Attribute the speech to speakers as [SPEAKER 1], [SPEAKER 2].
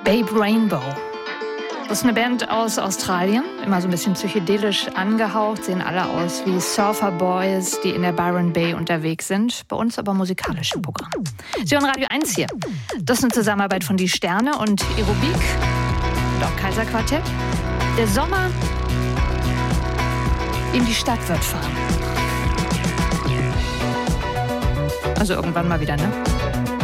[SPEAKER 1] Babe Rainbow. Das ist eine Band aus Australien, immer so ein bisschen psychedelisch angehaucht, sehen alle aus wie Surfer Boys, die in der Byron Bay unterwegs sind, bei uns aber musikalisch im Programm. Sie hören Radio 1 hier. Das ist eine Zusammenarbeit von Die Sterne und Aerobik und auch Kaiserquartett. Der Sommer in die Stadt wird fahren. Also irgendwann mal wieder, ne?